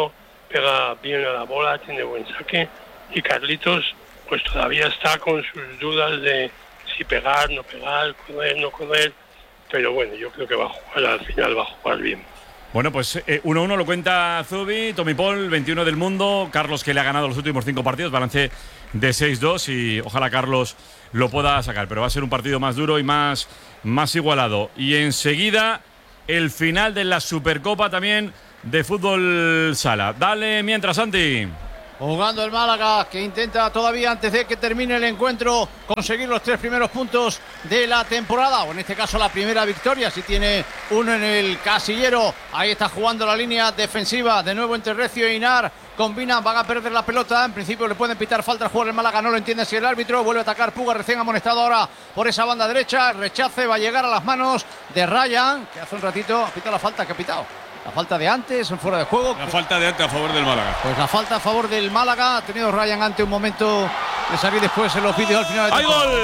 S22: pega bien a la bola, tiene buen saque, y Carlitos pues todavía está con sus dudas de si pegar, no pegar, correr, no correr, pero bueno, yo creo que va a jugar, al final va a jugar bien.
S2: Bueno, pues uno a uno lo cuenta Zubi, Tommy Paul, veintiuno del mundo, Carlos que le ha ganado los últimos cinco partidos, balance de seis dos y ojalá Carlos lo pueda sacar, pero va a ser un partido más duro y más, más igualado. Y enseguida el final de la Supercopa también de fútbol sala. Dale mientras, Santi.
S9: Jugando el Málaga, que intenta todavía antes de que termine el encuentro conseguir los tres primeros puntos de la temporada, o en este caso la primera victoria, si tiene uno en el casillero. Ahí está jugando la línea defensiva, de nuevo entre Recio e Inar. Combinan, van a perder la pelota. En principio le pueden pitar falta al jugador del Málaga, no lo entiende si el árbitro. Vuelve a atacar Puga, recién amonestado ahora por esa banda derecha. Rechace, va a llegar a las manos de Ryan, que hace un ratito ha pitado la falta que ha pitado. La falta de antes, en fuera de juego.
S5: La falta de antes a favor del Málaga.
S9: Pues la falta a favor del Málaga. Ha tenido Ryan ante un momento de salir después en los vídeos al final.
S2: ¡Hay gol!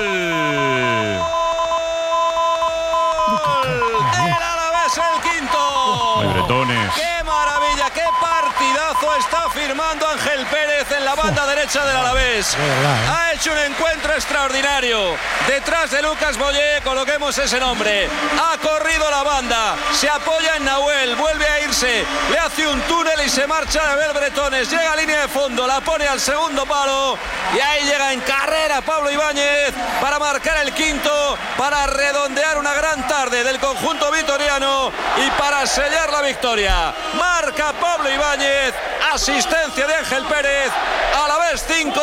S10: ¡El Alavés, el quinto!
S2: ¡Ay, bretones!
S10: ¡Qué maravilla! ¡Qué partidazo está firmando Ángel Pérez en la banda derecha del Alavés! Ha hecho un encuentro extraordinario. Detrás de Lucas Boyé, coloquemos ese nombre. Ha corrido la banda, se apoya en Nahuel, vuelve a irse, le hace un túnel y se marcha a ver Bretones. Llega a línea de fondo, la pone al segundo palo y ahí llega en carrera Pablo Ibáñez para marcar el quinto, para redondear una gran tarde del conjunto vitoriano y para sellar la victoria. Marca Pablo Ibáñez, asistencia de Ángel Pérez. Alavés cinco,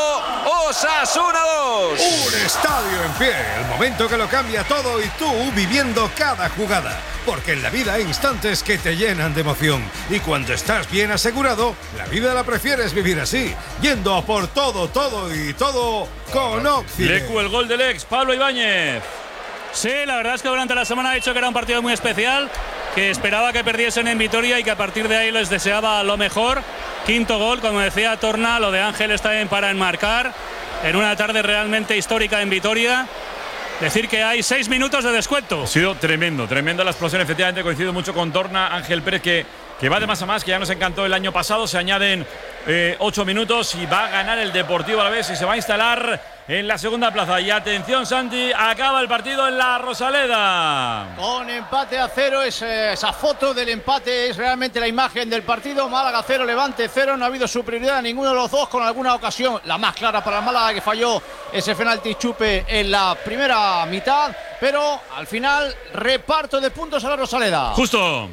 S10: Osasuna dos.
S8: Un estadio en pie, el momento que lo cambia todo y tú viviendo cada jugada. Porque en la vida hay instantes que te llenan de emoción. Y cuando estás bien asegurado, la vida la prefieres vivir así, yendo a por todo, todo y todo con Occident.
S2: Lecu, el gol del ex, Pablo Ibáñez.
S18: Sí, la verdad es que durante la semana ha dicho que era un partido muy especial, que esperaba que perdiesen en Vitoria y que a partir de ahí les deseaba lo mejor. Quinto gol, como decía Torna, lo de Ángel está bien para enmarcar en una tarde realmente histórica en Vitoria. Decir que hay seis minutos de descuento.
S2: Ha sido tremendo, tremenda la explosión. Efectivamente, coincido mucho con Torna. Ángel Pérez, que, que va de más a más, que ya nos encantó el año pasado. Se añaden eh, ocho minutos y va a ganar el Deportivo Alavés y se va a instalar en la segunda plaza. Y atención, Santi, acaba el partido en la Rosaleda.
S9: Con empate a cero, es, eh, esa foto del empate es realmente la imagen del partido. Málaga cero, Levante cero, no ha habido superioridad a ninguno de los dos, con alguna ocasión, la más clara para el Málaga, que falló ese penalti Chupe en la primera mitad, pero al final reparto de puntos a la Rosaleda.
S2: Justo.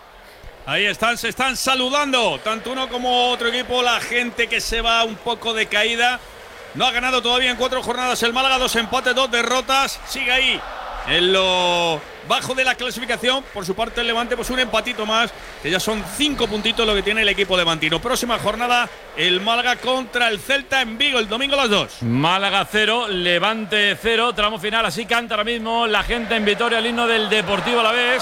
S5: Ahí están, se están saludando, tanto uno como otro equipo, la gente que se va un poco de caída. No ha ganado todavía en cuatro jornadas el Málaga, dos empates, dos derrotas. Sigue ahí en lo bajo de la clasificación. Por su parte el Levante, pues un empatito más, que ya son cinco puntitos lo que tiene el equipo levantino. Próxima jornada, el Málaga contra el Celta en Vigo, el domingo a las dos.
S2: Málaga cero, Levante cero, tramo final. Así canta ahora mismo la gente en Vitoria el himno del Deportivo Alavés.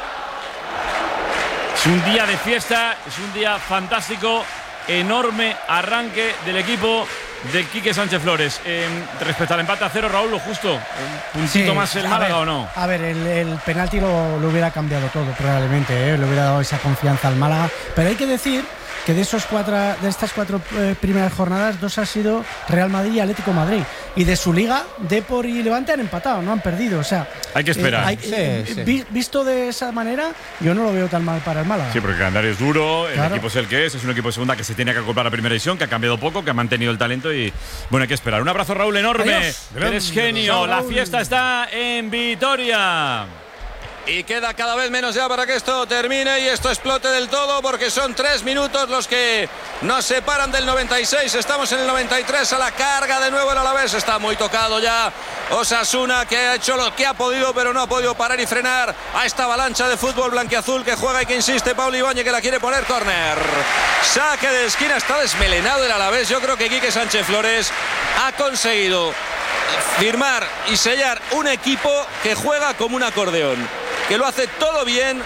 S2: Es un día de fiesta, es un día fantástico, enorme arranque del equipo de Quique Sánchez Flores. Eh, respecto al empate a cero, Raúl, lo justo, un puntito
S4: Sí,
S2: más el
S4: a
S2: Málaga,
S4: ver,
S2: ¿o no?
S4: A ver, el, el penalti lo, lo hubiera cambiado todo probablemente, ¿eh? Le hubiera dado esa confianza al Málaga, pero hay que decir que de esos cuatro, de estas cuatro eh, primeras jornadas, dos han sido Real Madrid y Atlético de Madrid, y de su liga, Depor y Levante han empatado, no han perdido, o sea,
S2: hay que esperar.
S4: eh, hay-
S2: Sí,
S4: eh,
S2: sí.
S4: vi- visto de esa manera, yo no lo veo tan mal para el Málaga.
S2: Sí, porque el calendario es duro, el
S4: Claro.
S2: equipo es el que es, es un equipo de segunda que se tiene que acoplar a primera división, que ha cambiado poco, que ha mantenido el talento y bueno, hay que esperar. Un abrazo, Raúl, enorme.
S10: Adiós.
S2: Eres
S10: Grande.
S2: genio.
S10: Chao,
S2: La
S10: Raúl.
S2: fiesta está en Vitoria.
S10: Y queda cada vez menos ya para que esto termine y esto explote del todo, porque son tres minutos los que nos separan del noventa y seis. Estamos en el noventa y tres, a la carga de nuevo el Alavés. Está muy tocado ya Osasuna, que ha hecho lo que ha podido, pero no ha podido parar y frenar a esta avalancha de fútbol blanquiazul que juega y que insiste Pablo Ibáñez, que la quiere poner córner. Saque de esquina, está desmelenado el Alavés. Yo creo que Quique Sánchez Flores ha conseguido firmar y sellar un equipo que juega como un acordeón, que lo hace todo bien,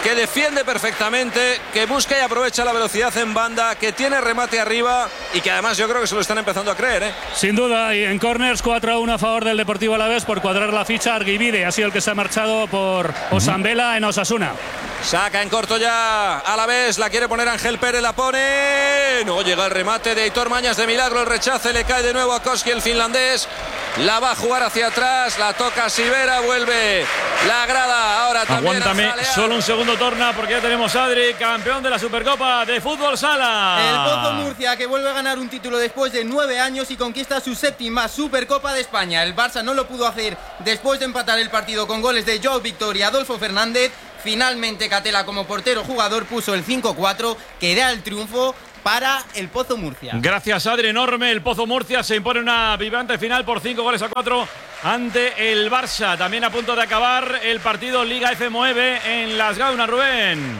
S10: que defiende perfectamente, que busca y aprovecha la velocidad en banda, que tiene remate arriba y que además yo creo que se lo están empezando a creer, ¿eh?
S18: Sin duda, y en corners cuatro a uno a favor del Deportivo Alavés por cuadrar la ficha. Arguivide ha sido el que se ha marchado por Osambela en Osasuna.
S10: Saca en corto ya Alavés, la quiere poner Ángel Pérez, la pone. No llega el remate de Aitor Mañas de milagro, el rechace le cae de nuevo a Koski, el finlandés. La va a jugar hacia atrás, la toca Sivera, vuelve la grada. Ahora también.
S2: Aguántame solo un segundo, Torna, porque ya tenemos a Adri, campeón de la Supercopa de Fútbol Sala.
S16: El Pozo Murcia, que vuelve a ganar un título después de nueve años y conquista su séptima Supercopa de España. El Barça no lo pudo hacer después de empatar el partido con goles de Joao Víctor y Adolfo Fernández. Finalmente Catela, como portero jugador, puso el cinco cuatro, que da el triunfo para el Pozo Murcia.
S2: Gracias, Adri, enorme. El Pozo Murcia se impone una vibrante final por cinco goles a cuatro ante el Barça. También a punto de acabar el partido Liga F nueve en Las Gaunas, Rubén.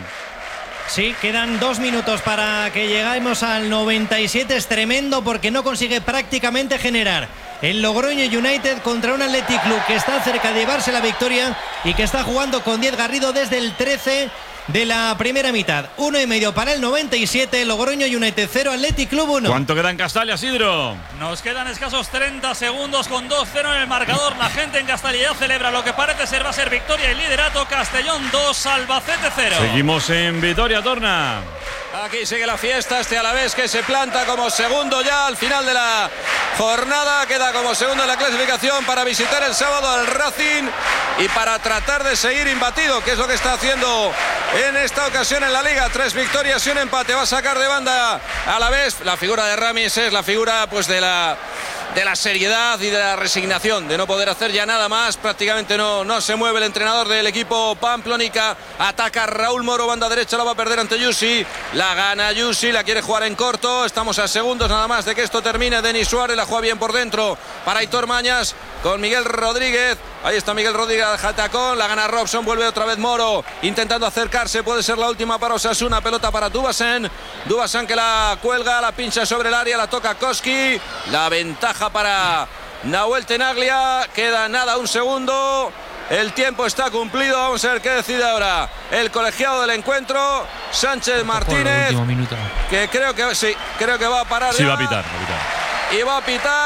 S13: Sí, quedan dos minutos para que lleguemos al noventa y siete. Es tremendo porque no consigue prácticamente generar el Logroño United contra un Athletic Club que está cerca de llevarse la victoria y que está jugando con diez Garrido desde el trece de la primera mitad. Uno y medio para el noventa y siete. Logroño United cero, Athletic Club uno.
S2: ¿Cuánto queda en Castalia, Sidro?
S1: Nos quedan escasos treinta segundos con dos cero en el marcador. La gente en Castalia ya celebra lo que parece ser va a ser victoria y liderato. Castellón dos, Albacete cero.
S2: Seguimos en Vitoria, Torna.
S10: Aquí sigue la fiesta, este Alavés que se planta como segundo ya al final de la jornada, queda como segundo en la clasificación para visitar el sábado al Racing y para tratar de seguir imbatido, que es lo que está haciendo en esta ocasión en la Liga. Tres victorias y un empate, va a sacar de banda Alavés. La figura de Ramis es la figura pues de la de la seriedad y de la resignación, de no poder hacer ya nada más. Prácticamente no, no se mueve el entrenador del equipo Pamplónica. Ataca Raúl Moro, banda derecha, la va a perder ante Yusi. La gana Yusi, la quiere jugar en corto. Estamos a segundos nada más de que esto termine. Denis Suárez la juega bien por dentro para Aitor Mañas con Miguel Rodríguez. Ahí está Miguel Rodríguez al jatacón, la gana Robson, vuelve otra vez Moro intentando acercarse, puede ser la última para Osasuna. Pelota para Dubasen, Dubasen que la cuelga, la pincha sobre el área, la toca Koski. La ventaja para Nahuel Tenaglia, queda nada, un segundo. El tiempo está cumplido, vamos a ver qué decide ahora el colegiado del encuentro, Sánchez Martínez, que creo que sí, creo que va a parar.
S2: Sí,
S10: ya.
S2: va a pitar, va a pitar.
S10: Y va a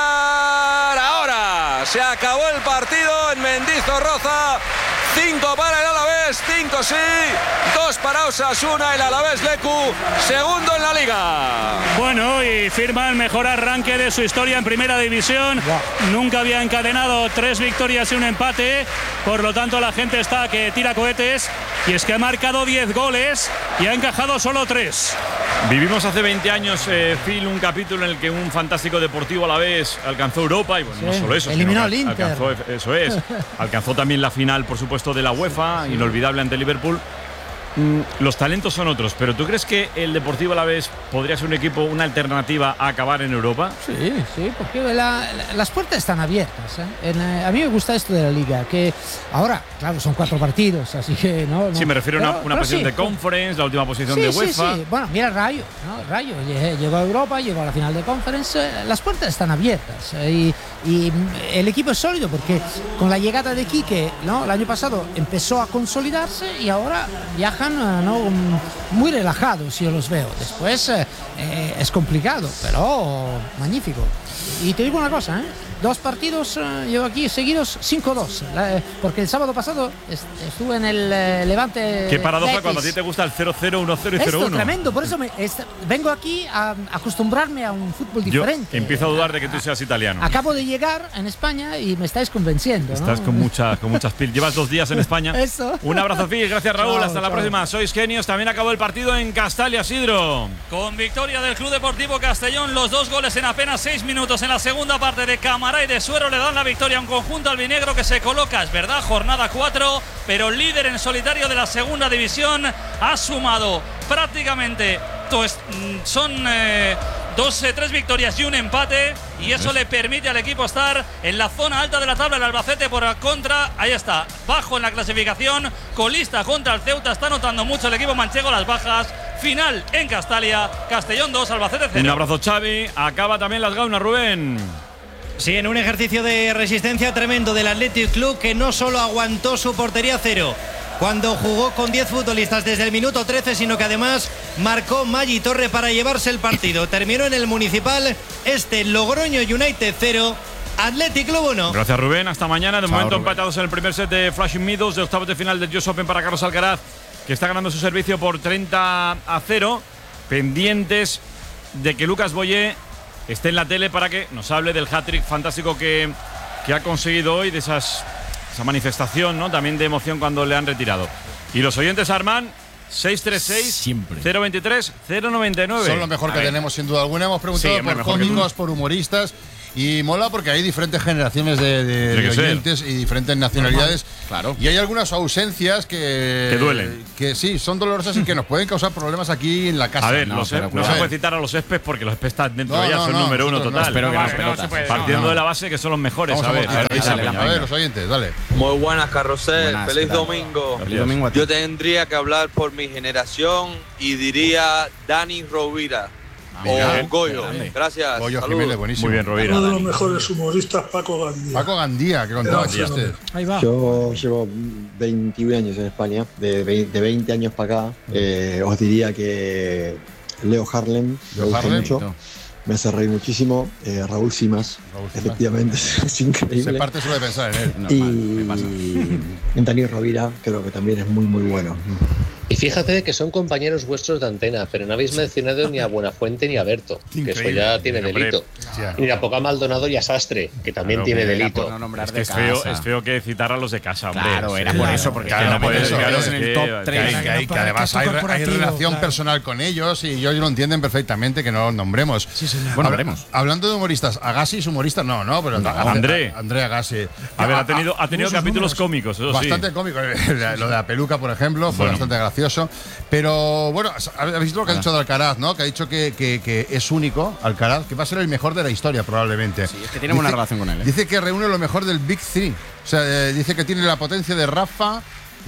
S10: pitar ahora. Se acabó el partido en Mendizorroza. Cinco para el Alavés, cinco sí, dos para Osasuna. El Alavés Lecu, segundo en la Liga.
S18: Bueno, y firma el mejor arranque de su historia en Primera División. Wow. Nunca había encadenado tres victorias y un empate. Por lo tanto, la gente está que tira cohetes. Y es que ha marcado diez goles y ha encajado solo tres.
S2: Vivimos hace veinte años, eh, Phil, un capítulo en el que un fantástico Deportivo Alavés alcanzó Europa y bueno, sí, no solo eso,
S3: eliminó al
S2: Inter.
S3: Inter.
S2: Alcanzó, eso es, alcanzó también la final, por supuesto, de la UEFA, sí, inolvidable ante Liverpool. Mm, los talentos son otros, pero ¿tú crees que el Deportivo Alavés podría ser un equipo, una alternativa a acabar en Europa?
S3: Sí, sí, porque la, la, las puertas están abiertas. ¿eh? En, eh, a mí me gusta esto de la Liga, que ahora, claro, son cuatro partidos, así que no. no
S2: sí, me refiero
S3: pero,
S2: a una, una posición
S3: sí,
S2: de Conference, la última posición
S3: sí,
S2: de
S3: sí,
S2: UEFA.
S3: Sí. Bueno, mira Rayo, ¿no? Rayo llegó a Europa, llegó a la final de Conference, eh, las puertas están abiertas eh, y, y el equipo es sólido porque con la llegada de Quique, ¿no? El año pasado empezó a consolidarse y ahora viajan, ¿no? Muy relajados, yo los veo. Después eh, eh, es complicado, pero magnífico. Y te digo una cosa, ¿eh? Dos partidos eh, llevo aquí seguidos, cinco dos, eh, porque el sábado pasado est estuve en el eh, Levante.
S2: Qué paradoja
S3: Betis.
S2: Cuando a ti te gusta el cero cero, uno cero y cero uno.
S3: Esto tremendo, por eso me, est vengo aquí a acostumbrarme a un fútbol diferente.
S2: Yo empiezo a dudar de que tú seas italiano.
S3: Acabo de llegar en España y me estáis convenciendo, ¿no?
S2: Estás con, mucha, con muchas pilas. Llevas dos días en España.
S3: Eso.
S2: Un abrazo, Phil. Gracias, Raúl.
S3: Chao,
S2: Hasta la
S3: chao.
S2: próxima. Sois genios. También acabó el partido en Castalia, Sidro.
S1: Con victoria del Club Deportivo Castellón, los dos goles en apenas seis minutos en la segunda parte de Cámara y de Suero le dan la victoria a un conjunto albinegro que se coloca, es verdad, jornada cuatro, pero líder en solitario de la segunda división. Ha sumado prácticamente pues, son eh, dos, eh, tres victorias y un empate, y eso le permite al equipo estar en la zona alta de la tabla. El Albacete por contra, ahí está, bajo en la clasificación, colista contra el Ceuta. Está notando mucho el equipo manchego las bajas. Final en Castalia, Castellón dos, Albacete cero.
S2: Un abrazo, Xavi. Acaba también Las Gaunas, Rubén.
S13: Sí, en un ejercicio de resistencia tremendo del Athletic Club, que no solo aguantó su portería cero, cuando jugó con diez futbolistas desde el minuto trece, sino que además marcó Maggi Torre para llevarse el partido. Terminó en el Municipal este Logroño United cero, Athletic Club uno.
S2: Gracias, Rubén. Hasta mañana. De
S13: Chao,
S2: momento
S13: Rubén.
S2: empatados en el primer set de Flushing Meadows de octavos de final del U S Open para Carlos Alcaraz, que está ganando su servicio por treinta a cero. Pendientes de que Lucas Boyer esté en la tele para que nos hable del hat-trick fantástico que, que ha conseguido hoy, de esas, esa manifestación, ¿no? También de emoción cuando le han retirado. Y los oyentes, Armán, seis tres seis, cero veintitrés, cero noventa y nueve.
S20: Son lo mejor
S2: A
S20: que
S2: ver.
S20: tenemos, sin duda alguna. Hemos preguntado
S2: Sí, hombre,
S20: por
S2: mejor que
S20: cómicos,
S2: tú.
S20: por humoristas. Y mola porque hay diferentes generaciones de, de-
S2: Tiene
S20: de
S2: que ser.
S20: oyentes y diferentes nacionalidades.
S2: Claro.
S20: Y hay algunas ausencias que.
S2: Que duelen.
S20: Que sí, son dolorosas y que nos pueden causar problemas aquí en la casa.
S2: A ver,
S20: No,
S2: los
S20: pero
S2: no se
S20: cuidado.
S2: puede citar a los Espes porque los Espes están dentro
S20: No,
S2: de ya,
S20: no,
S2: son
S20: no,
S2: número uno
S20: nosotros no.
S2: total.
S20: Espero que no,
S2: Vale,
S20: pero no se puede,
S2: Partiendo
S20: no, no.
S2: de la base que son los mejores.
S20: Vamos
S2: a
S20: a
S2: ver,
S20: ver,
S2: ahí sale,
S20: a
S2: venga,
S20: ver,
S2: venga.
S20: los oyentes, dale.
S6: Muy buenas, Carrusel.
S20: Buenas,
S6: Feliz
S20: ¿qué tal?
S6: domingo.
S20: Feliz domingo a ti.
S6: Yo tendría que hablar por mi generación y diría Dani Rovira
S20: Mira,
S6: o Goyo.
S20: grande.
S6: Gracias.
S20: Goyo
S6: Saludos.
S20: Jiménez, buenísimo.
S2: Muy bien, Rovira.
S11: Uno de los mejores humoristas, Paco Gandía.
S20: Paco Gandía, que contaba
S11: Era un
S20: chistes.
S11: fenómeno.
S4: Ahí va.
S23: Yo llevo veintiún años en España, de veinte, de veinte años para acá. Eh, os diría que Leo Harlem, me
S20: Leo
S23: gusta
S20: Harlem,
S23: mucho,
S20: no.
S23: me hace reír muchísimo. Eh, Raúl Simas,
S20: Raúl Simas.
S23: efectivamente, es increíble.
S20: Se parte solo de pensar en él.
S23: y Dani Rovira creo que también es muy muy bueno.
S24: Y fíjate que son compañeros vuestros de antena, pero no habéis mencionado ni a Buenafuente ni a Berto, que eso
S2: Increíble.
S24: ya tiene
S2: Hombre,
S24: delito.
S2: ya.
S24: Ni a Poca Maldonado y a Sastre, que también
S2: Claro,
S24: tiene
S2: que era
S24: delito.
S2: por no nombrar Es que de es feo, casa. es feo que citar a los de casa, hombre.
S17: Claro, era
S2: Sí,
S17: por
S2: claro,
S17: eso, porque
S2: claro, no puedes,
S20: eso,
S2: claro,
S20: es
S2: es
S20: en
S2: que-
S20: el top
S2: que-
S20: tres. Que, hay- que además hay, hay relación
S4: claro.
S20: personal con ellos y ellos lo entienden perfectamente que no los nombremos.
S4: Sí, señor.
S20: Bueno,
S2: Habla-
S20: hablando de humoristas, Agassi es humorista, no, no, pero
S2: No,
S20: André,
S2: André.
S20: André Agassi.
S2: A ver, ha tenido, ha tenido
S20: Muchos
S2: capítulos
S20: números.
S2: cómicos, eso sí.
S20: Bastante cómico. Lo de la peluca, por ejemplo, fue
S2: Bueno.
S20: bastante gracioso. Pero bueno, habéis visto lo que ha dicho de Alcaraz, ¿no? Que ha dicho que, que- que es único, Alcaraz, que va a ser el mejor de la historia probablemente. Sí,
S17: es que tiene buena relación con él, ¿eh?
S20: Dice que reúne lo mejor del Big Three. O sea, eh, dice que tiene la potencia de Rafa,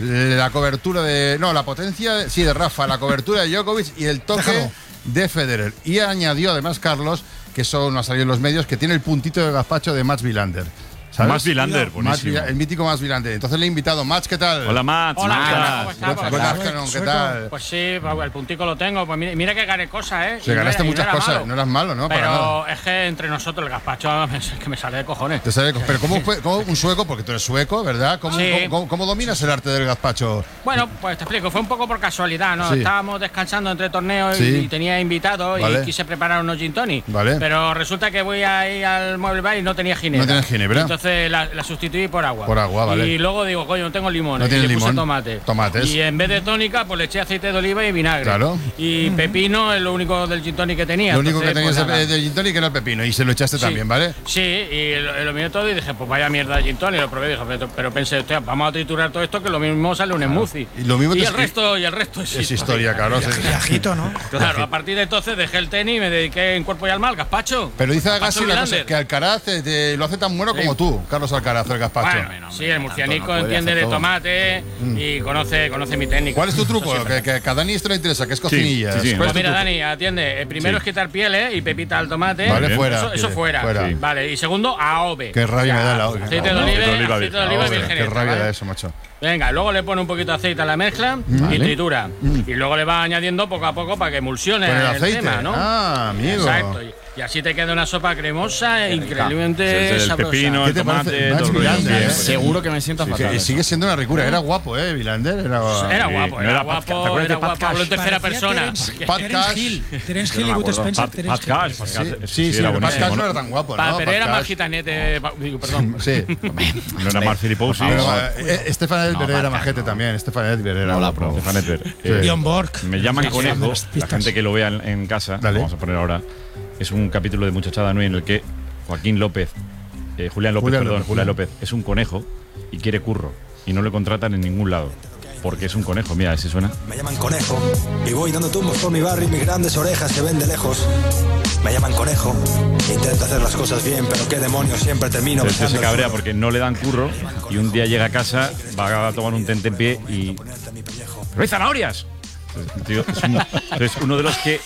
S20: la cobertura de. No, la potencia, sí, de Rafa, la cobertura de Djokovic y el toque
S4: Déjalo.
S20: de Federer. Y añadió además Carlos, que eso no ha salido en los medios, que tiene el puntito de gazpacho de Mats Wilander. ¿Sabes?
S2: Mats Wilander,
S20: Mats
S2: buenísimo.
S20: Vila- el mítico Mats Wilander. Entonces le he invitado. Mats, ¿qué tal?
S2: Hola, Mats.
S7: Hola,
S2: ¿cómo
S7: ¿qué tal?
S2: estás?
S7: ¿Cómo estás?
S20: Buen
S7: Pues,
S20: afternoon, ¿qué
S7: sueco.
S20: tal?
S7: Pues sí, pues el puntico lo tengo. Pues mira, mira que gané cosas, ¿eh?
S20: Se
S7: Y no
S20: ganaste
S7: era- y no
S20: muchas
S7: era
S20: cosas,
S7: malo.
S20: no eras malo, ¿no? Para nada.
S7: Pero es que entre nosotros el gazpacho es que me sale de cojones.
S20: Te sale- pero ¿cómo, fue- cómo un sueco? Porque tú eres sueco, ¿verdad? ¿Cómo,
S7: Sí.
S20: cómo- cómo- cómo dominas el arte del gazpacho?
S7: Bueno, pues te explico, fue un poco por casualidad, ¿no?
S20: Sí.
S7: Estábamos descansando entre torneos
S20: Sí.
S7: y, y tenía invitados
S20: Vale.
S7: y quise preparar unos gin tonic.
S20: Vale.
S7: Pero resulta que voy ahí al mueble bar y no tenía ginebra.
S20: No tienes ginebra.
S7: Entonces la, la sustituí por agua.
S20: Por agua, vale.
S7: Y luego digo, coño, no tengo limón.
S20: No
S7: y
S20: tienes
S7: le puse
S20: limón.
S7: tomate.
S20: Tomates.
S7: Y en vez de tónica, pues le eché aceite de oliva y vinagre.
S20: Claro.
S7: Y pepino es lo único del gin tonic que tenía.
S20: Lo único que
S7: Entonces,
S20: tenías
S7: pues
S20: de,
S7: nada.
S20: de gin tonic era el pepino y se lo echaste
S7: Sí.
S20: también, ¿vale?
S7: Sí, y lo, lo miré todo y dije, pues vaya mierda de gin tonic, lo probé, dije, pero, pero pensé, hostia, vamos a triturar todo esto que lo mismo sale un smoothie.
S20: Y lo mismo te-
S7: el resto, y el resto es,
S20: Es historia, claro. sí.
S4: Viajito, ¿no?
S7: Claro, a partir de entonces dejé el tenis y me dediqué en cuerpo y alma al gazpacho.
S20: Pero dice
S7: Gazpacho
S20: Agassi una cosa,
S7: Vilander.
S20: que Alcaraz te- te lo hace tan bueno
S7: Sí.
S20: como tú, Carlos Alcaraz, el gazpacho.
S7: Bueno, sí, el murcianico
S20: puede
S7: entiende
S20: hacer
S7: de
S20: todo.
S7: tomate y conoce, conoce mi técnica.
S20: ¿Cuál es tu truco?
S7: Eso siempre.
S20: Que, que a Dani esto le interesa, que es cocinilla.
S2: sí, sí.
S20: ¿Cuál
S7: Pues
S20: es tu
S7: mira,
S20: truco?
S7: Dani, atiende. El primero
S20: Sí.
S7: es quitar pieles y pepita al tomate.
S20: Vale, fuera,
S7: Eso, eso
S20: pieles,
S7: fuera.
S20: fuera.
S7: Sí. Vale, y segundo, a O V.
S20: Qué rabia me da la olla.
S7: Aceite de
S20: No,
S7: oliva,
S20: aceite de oliva
S7: aceite de
S20: virgen.
S7: oliva
S20: Qué
S7: virgen.
S20: rabia
S7: ¿vale?
S20: da eso, macho.
S7: Venga, luego le pone un poquito de aceite a la mezcla y
S20: Vale.
S7: tritura. Y luego le va añadiendo poco a poco para que emulsione
S20: Con el
S7: el
S20: aceite.
S7: tema, ¿no?
S20: Ah, amigo.
S7: Exacto. Y, y así te queda una sopa cremosa e increíblemente
S2: Sí, sí, el
S7: sabrosa.
S2: pepino,
S20: ¿Qué te parece? Max Vilander, ¿eh?
S17: Seguro que me siento
S20: Sí,
S17: fatal.
S20: que sigue siendo una ricura. Era guapo, ¿eh? Vilander. Era,
S7: Era
S20: Sí.
S7: guapo,
S20: No
S7: era
S20: Pat- ¿te
S7: guapo,
S20: acuerdas
S7: era
S20: de Pat
S7: guapo. Hablo en
S20: Cash?
S7: tercera
S4: Parecía
S7: persona.
S4: Terence-
S20: Pat
S4: Terence
S20: Cash.
S4: Hill. Terence
S2: Yo
S4: Hill
S2: no
S4: y
S2: me
S4: Good
S2: acuerdo.
S4: Spencer.
S2: Pat-
S4: Terence
S2: Pat
S4: Hill.
S2: Cash, Pat Cash,
S20: Sí,
S2: sí,
S20: sí,
S2: era
S20: pero Pat
S2: buenísimo,
S20: Cash no
S2: ¿no?
S20: era tan guapo,
S7: Pa-
S20: ¿no?
S7: pero
S20: Pat
S7: era más
S20: Cash.
S7: gitanete. pa- digo, perdón.
S20: Sí.
S2: No era Mark Filipowski.
S20: Pero,
S2: no.
S20: eh, Estefan Edberg era majete también. Estefan Edberg era
S2: Hola,
S20: guapo.
S2: Stefan Edberg.
S20: Sí.
S2: Eh,
S4: Bjorn Borg.
S2: Me llaman
S4: Sí,
S2: conejo.
S4: las
S2: La
S4: pistas.
S2: gente que lo vea en, en casa,
S20: Dale.
S2: vamos a poner ahora. Es un capítulo de Muchachada Nui en el que Joaquín López, eh, Julián López,
S20: Julián
S2: perdón,
S20: López,
S2: Julián
S20: Julián.
S2: López, es un conejo y quiere curro. Y no le contratan en ningún lado. Porque es un conejo. Mira, ese suena.
S25: Me llaman conejo y voy dando tumbos por mi barrio y mis grandes orejas se ven de lejos. Me llaman conejo, intento hacer las cosas bien, pero qué demonios siempre termino
S2: Entonces
S25: besando
S2: se
S25: el
S2: cabrea
S25: suelo.
S2: porque no le dan curro y un día llega a casa, va a tomar un tentempié y. ¡Pero hay zanahorias! Entonces, tío, es, un- es uno de los que.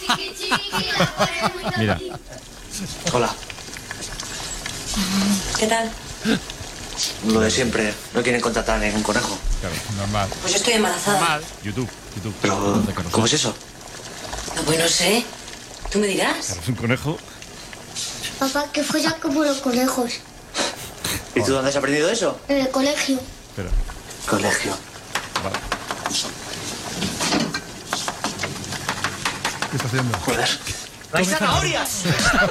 S2: Mira.
S25: Hola.
S26: ¿Qué tal?
S12: Lo de siempre, no quieren contratar a ningún conejo.
S20: Claro, normal.
S14: Pues yo estoy embarazada.
S20: Normal. YouTube, YouTube.
S12: Pero, ¿cómo es eso?
S14: No, pues no sé. ¿Tú me dirás?
S2: Claro, es un conejo.
S15: Papá, que fuera como los conejos.
S12: ¿Y tú dónde has aprendido eso?
S15: En el colegio.
S2: Espera.
S12: Colegio.
S2: Vale.
S20: ¿Qué está haciendo?
S12: Joder.
S14: ¡Hay zanahorias!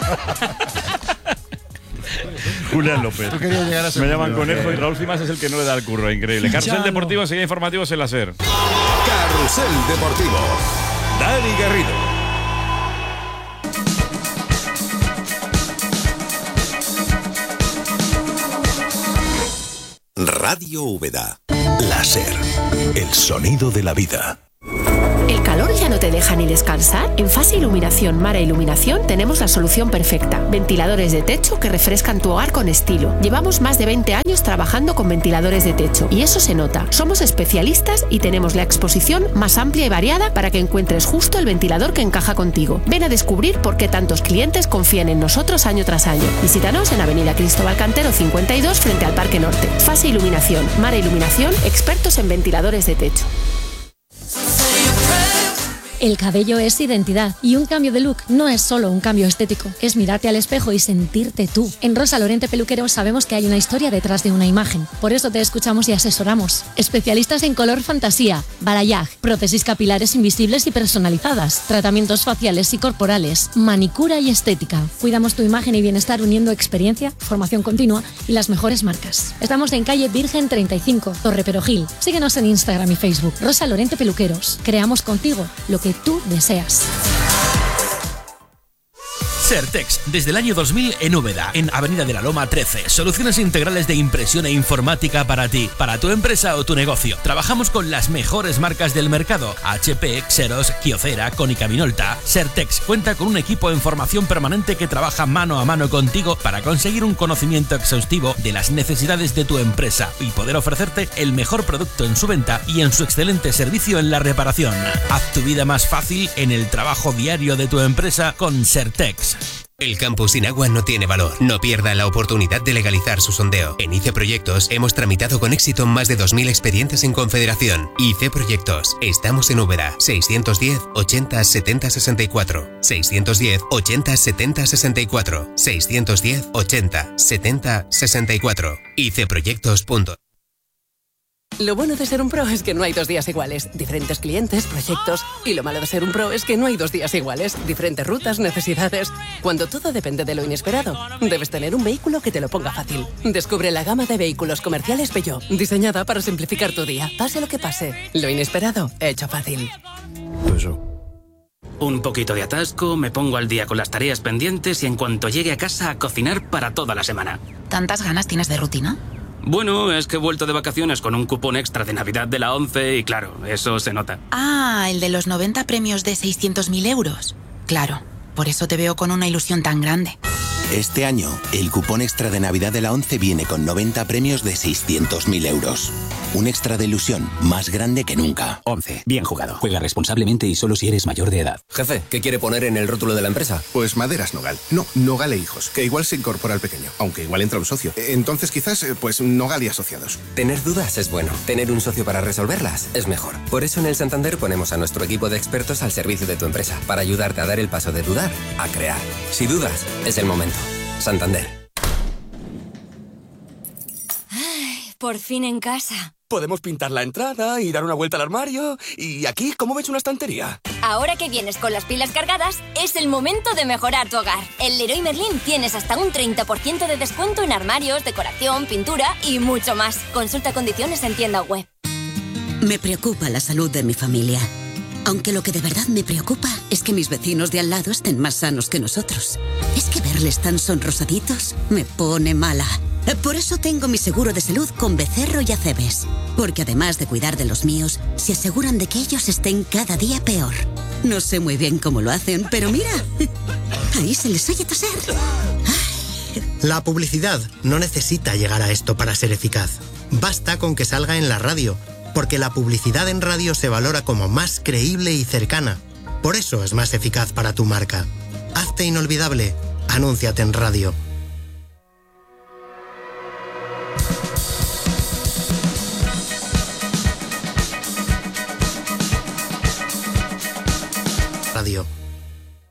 S2: Julián López.
S20: Tú querías llegar a ese
S2: Me llaman
S20: punto,
S2: conejo
S20: ¿eh?
S2: y Raúl Cimas es el que no le da el curro, increíble. Carrusel
S20: Ya
S2: Deportivo, enseguida informativos en la SER.
S19: Carrusel Deportivo. Dani Garrido. Radio Úbeda. La SER. El sonido de la vida.
S21: ¿El calor ya no te deja ni descansar? En Fase Iluminación Mara Iluminación tenemos la solución perfecta. Ventiladores de techo que refrescan tu hogar con estilo. Llevamos más de veinte años trabajando con ventiladores de techo y eso se nota. Somos especialistas y tenemos la exposición más amplia y variada para que encuentres justo el ventilador que encaja contigo. Ven a descubrir por qué tantos clientes confían en nosotros año tras año. Visítanos en Avenida Cristóbal Cantero cincuenta y dos frente al Parque Norte. Fase Iluminación Mara Iluminación, expertos en ventiladores de techo.
S26: El cabello es identidad y un cambio de look no es solo un cambio estético, es mirarte al espejo y sentirte tú. En Rosa Lorente Peluqueros sabemos que hay una historia detrás de una imagen, por eso te escuchamos y asesoramos. Especialistas en color fantasía, balayage, prótesis capilares invisibles y personalizadas, tratamientos faciales y corporales, manicura y estética. Cuidamos tu imagen y bienestar uniendo experiencia, formación continua y las mejores marcas. Estamos en calle Virgen treinta y cinco, Torre Perojil. Síguenos en Instagram y Facebook. Rosa Lorente Peluqueros. Creamos contigo lo que tú deseas.
S27: Sertex, desde el año dos mil en Úbeda, en Avenida de la Loma trece. Soluciones integrales de impresión e informática para ti, para tu empresa o tu negocio. Trabajamos con las mejores marcas del mercado: H P, Xerox, Kyocera, Konica Minolta. Sertex cuenta con un equipo en formación permanente que trabaja mano a mano contigo para conseguir un conocimiento exhaustivo de las necesidades de tu empresa y poder ofrecerte el mejor producto en su venta y en su excelente servicio en la reparación. Haz tu vida más fácil en el trabajo diario de tu empresa con Sertex.
S28: El campus sin agua no tiene valor. No pierda la oportunidad de legalizar su sondeo. En I C Proyectos hemos tramitado con éxito más de dos mil expedientes en Confederación. I C Proyectos. Estamos en Úbeda. seiscientos diez, ochenta, setenta, sesenta y cuatro. seiscientos diez, ochenta, setenta, sesenta y cuatro. seiscientos diez, ochenta, setenta, sesenta y cuatro. i c proyectos punto.
S29: Lo bueno de ser un pro es que no hay dos días iguales. Diferentes clientes, proyectos. Y lo malo de ser un pro es que no hay dos días iguales. Diferentes rutas, necesidades. Cuando todo depende de lo inesperado, debes tener un vehículo que te lo ponga fácil. Descubre la gama de vehículos comerciales Peugeot, diseñada para simplificar tu día. Pase lo que pase, lo inesperado, hecho fácil.
S30: Un poquito de atasco, me pongo al día con las tareas pendientes y en cuanto llegue a casa a cocinar para toda la semana.
S31: ¿Tantas ganas tienes de rutina?
S30: Bueno, es que he vuelto de vacaciones con un cupón extra de Navidad de la ONCE y claro, eso se nota.
S31: Ah, el de los noventa premios de seiscientos mil euros. Claro, por eso te veo con una ilusión tan grande.
S32: Este año, el cupón extra de Navidad de la ONCE viene con noventa premios de seiscientos mil euros. Un extra de ilusión más grande que nunca.
S33: ONCE, bien jugado. Juega responsablemente y solo si eres mayor de edad.
S34: Jefe, ¿qué quiere poner en el rótulo de la empresa?
S35: Pues Maderas Nogal. No, Nogal e Hijos, que igual se incorpora al pequeño, aunque igual entra un socio. Entonces quizás, pues Nogal y Asociados.
S34: Tener dudas es bueno. Tener un socio para resolverlas es mejor. Por eso en el Santander ponemos a nuestro equipo de expertos al servicio de tu empresa, para ayudarte a dar el paso de dudar a crear. Si dudas, es el momento. Santander.
S36: Ay, por fin en casa.
S34: Podemos pintar la entrada y dar una vuelta al armario. Y aquí, ¿cómo ves una estantería?
S36: Ahora que vienes con las pilas cargadas, es el momento de mejorar tu hogar. En Leroy Merlin tienes hasta un treinta por ciento de descuento en armarios, decoración, pintura y mucho más. Consulta condiciones en tienda web.
S37: Me preocupa la salud de mi familia. Aunque lo que de verdad me preocupa es que mis vecinos de al lado estén más sanos que nosotros. Es que verles tan sonrosaditos me pone mala. Por eso tengo mi seguro de salud con Becerro y Acebes. Porque además de cuidar de los míos, se aseguran de que ellos estén cada día peor. No sé muy bien cómo lo hacen, pero mira, ahí se les oye toser.
S38: La publicidad no necesita llegar a esto para ser eficaz. Basta con que salga en la radio, porque la publicidad en radio se valora como más creíble y cercana. Por eso es más eficaz para tu marca. Hazte inolvidable. Anúnciate en radio. Radio.